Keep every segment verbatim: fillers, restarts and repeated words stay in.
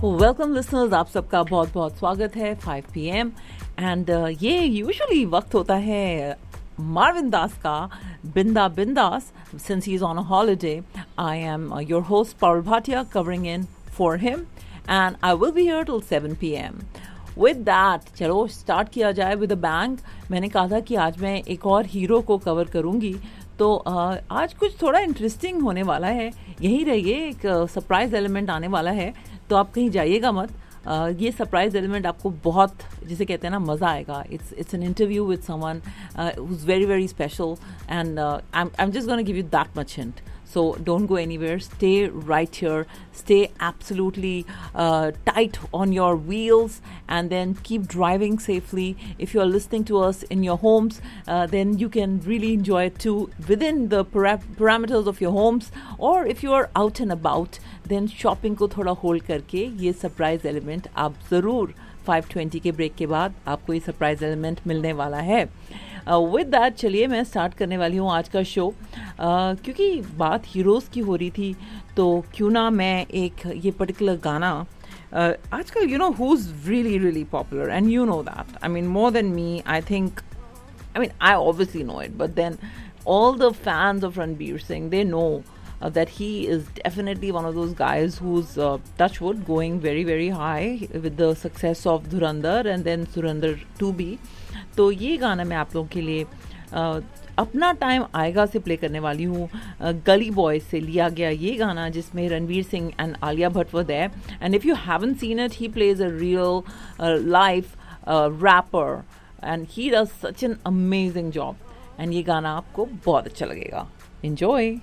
Welcome listeners, आप सबका बहुत बहुत स्वागत है फाइव पी एम एंड ये यूजुअली वक्त होता है मार्विन दास का बिंदा बिंदास. Since he's on a holiday, I am uh, your host Parul Bhatia covering in for him and I will be here till seven p m. With that, चलो start किया जाए with a bang. मैंने कहा था कि आज मैं एक और हीरो को कवर करूंगी, तो uh, आज कुछ थोड़ा इंटरेस्टिंग होने वाला है. यही रहिए, एक सरप्राइज uh, एलिमेंट आने वाला है, तो आप कहीं जाइएगा मत. Uh, ये सरप्राइज एलिमेंट आपको बहुत, जिसे कहते हैं ना, मज़ा आएगा. It's it's an interview with someone who is very very special and I am just gonna give you that much hint. So don't go anywhere. Stay right here. Stay absolutely uh, tight on your wheels and then keep driving safely. If you are listening to us in your homes, uh, then you can really enjoy it too within the para- parameters of your homes. Or if you are out and about, then shopping को थोड़ा hold करके ये surprise element आप ज़रूर five twenty के break के बाद आपको ये सरप्राइज एलिमेंट मिलने वाला है. विद uh, दैट चलिए मैं स्टार्ट करने वाली हूँ आज का शो. uh, क्योंकि बात हीरोज़ की हो रही थी, तो क्यों ना मैं एक ये पर्टिकुलर गाना, uh, आजकल you know who is really really popular and you know that, I mean more than me, I think, I mean I obviously no it, but then all the fans of Ranveer Singh, they know Uh, that he is definitely one of those guys who's uh, touch wood going very very high with the success of Dhurandhar and then Dhurandhar to B. तो ये गाना मैं आप लोगों के लिए uh, अपना time आएगा से प्ले करने वाली हूँ. गली बॉयज से लिया गया ये गाना, जिसमें Ranveer Singh and Alia Bhatt were there. And if you haven't seen it, he plays a real life wrapper and he does such an amazing job. And ये गाना आपको बहुत अच्छा लगेगा. एंजॉय.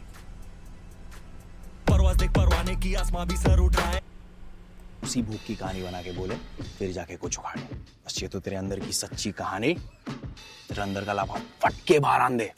परवाने की आसमां भी सर उठाए, उसी भूख की कहानी बना के बोले, फिर जाके कुछ उखाड़े. बस ये तो तेरे अंदर की सच्ची कहानी तेरे अंदर का लाभा फट के बाहर आन दे.